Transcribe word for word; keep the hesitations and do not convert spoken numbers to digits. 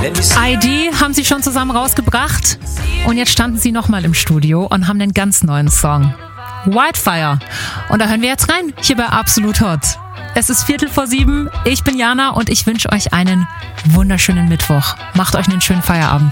I D haben sie schon zusammen rausgebracht und jetzt standen sie nochmal im Studio und haben einen ganz neuen Song. Wildfire. Und da hören wir jetzt rein, hier bei Absolut Hot. Es ist Viertel vor sieben, ich bin Jana und ich wünsche euch einen wunderschönen Mittwoch. Macht euch einen schönen Feierabend.